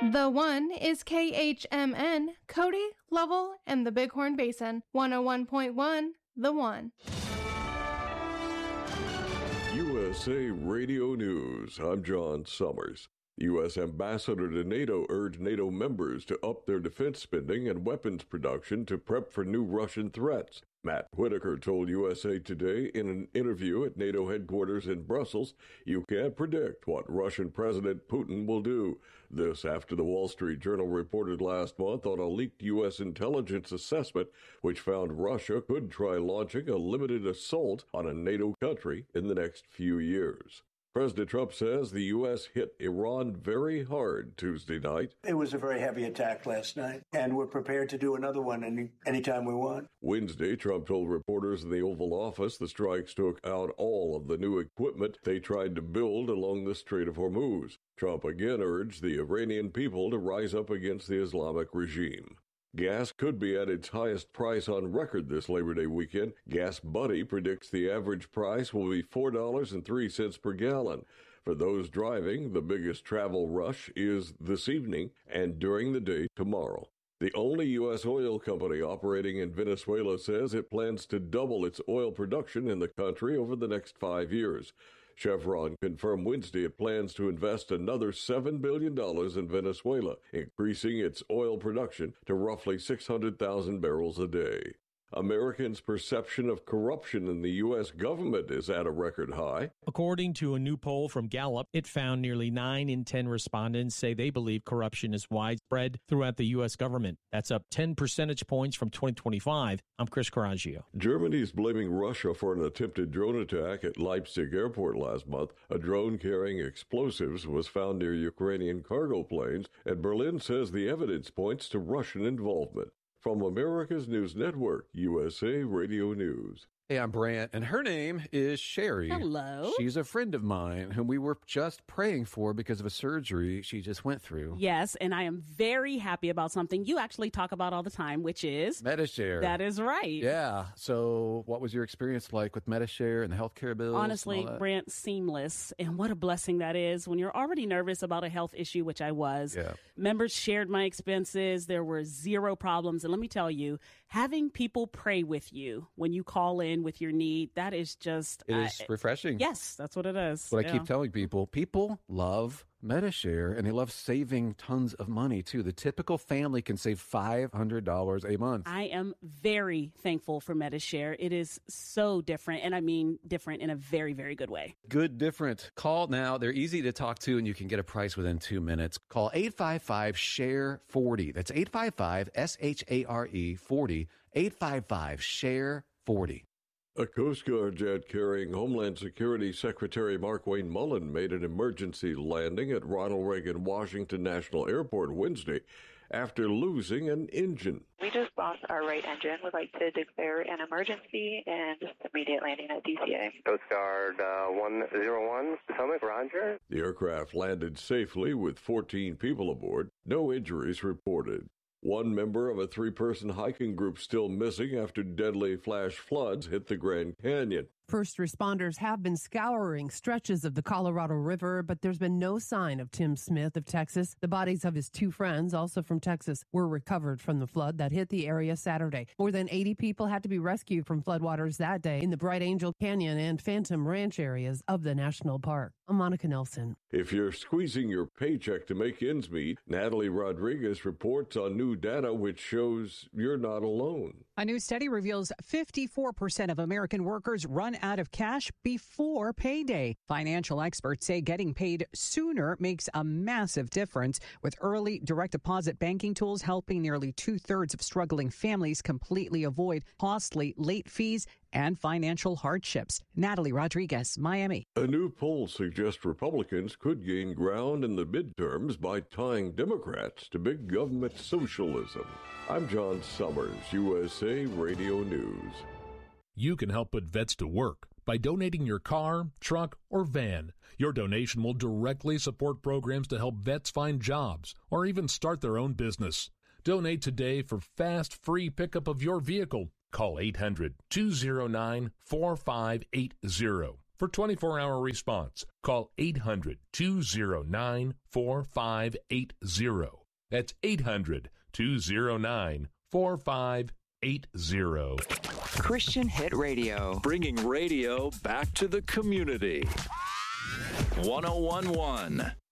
The One is KHMN, Cody, Lovell, and the Bighorn Basin. 101.1, The One. USA Radio News. I'm John Summers. U.S. Ambassador to NATO urged NATO members to up their defense spending and weapons production to prep for new Russian threats. Matt Whitaker told USA Today in an interview at NATO headquarters in Brussels, "You can't predict what Russian President Putin will do." This after the Wall Street Journal reported last month on a leaked U.S. intelligence assessment which found Russia could try launching a limited assault on a NATO country in the next few years. President Trump says the U.S. hit Iran very hard Tuesday night. It was a very heavy attack last night, and we're prepared to do another one anytime we want. Wednesday, Trump told reporters in the Oval Office the strikes took out all of the new equipment they tried to build along the Strait of Hormuz. Trump again urged the Iranian people to rise up against the Islamic regime. Gas could be at its highest price on record this Labor Day weekend. Gas Buddy predicts the average price will be $4.03 per gallon. For those driving, the biggest travel rush is this evening and during the day tomorrow. The only U.S. oil company operating in Venezuela says it plans to double its oil production in the country over the next 5 years. Chevron confirmed Wednesday it plans to invest another $7 billion in Venezuela, increasing its oil production to roughly 600,000 barrels a day. Americans' perception of corruption in the U.S. government is at a record high. According to a new poll from Gallup, it found nearly 9 in 10 respondents say they believe corruption is widespread throughout the U.S. government. That's up 10 percentage points from 2025. I'm Chris Coraggio. Germany is blaming Russia for an attempted drone attack at Leipzig airport last month. A drone carrying explosives was found near Ukrainian cargo planes, and Berlin says the evidence points to Russian involvement. From America's News Network, USA Radio News. Hey, I'm Brant, and her name is Sherry. Hello. She's a friend of mine whom we were just praying for because of a surgery she just went through. Yes, and I am very happy about something you actually talk about all the time, which is Medi-Share. That is right. Yeah. So what was your experience like with Medi-Share and the healthcare bills? Honestly, Brant, seamless. And what a blessing that is when you're already nervous about a health issue, which I was. Yeah. Members shared my expenses. There were zero problems. And let me tell you, having people pray with you when you call in with your need, that is just... It is refreshing. Yes, that's what it is. What I keep telling people. People love Medi-Share, and they love saving tons of money, too. The typical family can save $500 a month. I am very thankful for Medi-Share. It is so different, and I mean different in a very, very good way. Good different. Call now. They're easy to talk to, and you can get a price within 2 minutes. Call 855-SHARE-40. That's 855-SHARE-40. 855-SHARE-40. A Coast Guard jet carrying Homeland Security Secretary Markwayne Mullen made an emergency landing at Ronald Reagan Washington National Airport Wednesday after losing an engine. We just lost our right engine. We'd like to declare an emergency and just immediate landing at DCA. Coast Guard 101, Potomac, roger. The aircraft landed safely with 14 people aboard. No injuries reported. One member of a 3-person hiking group still missing after deadly flash floods hit the Grand Canyon. First responders have been scouring stretches of the Colorado River, but there's been no sign of Tim Smith of Texas. The bodies of his 2 friends, also from Texas, were recovered from the flood that hit the area Saturday. More than 80 people had to be rescued from floodwaters that day in the Bright Angel Canyon and Phantom Ranch areas of the national park. I'm Monica Nelson. If you're squeezing your paycheck to make ends meet, Natalie Rodriguez reports on new data which shows you're not alone. A new study reveals 54% of American workers run out of cash before payday. Financial experts say getting paid sooner makes a massive difference, with early direct deposit banking tools helping nearly 2/3 of struggling families completely avoid costly late fees and financial hardships. Natalie Rodriguez, Miami. A new poll suggests Republicans could gain ground in the midterms by tying Democrats to big government socialism. I'm John Summers, USA Radio News. You can help put vets to work by donating your car, truck, or van. Your donation will directly support programs to help vets find jobs or even start their own business. Donate today for fast, free pickup of your vehicle. Call 800-209-4580. For 24-hour response, call 800-209-4580. That's 800-209-4580. Christian Hit Radio. Bringing radio back to the community. 1011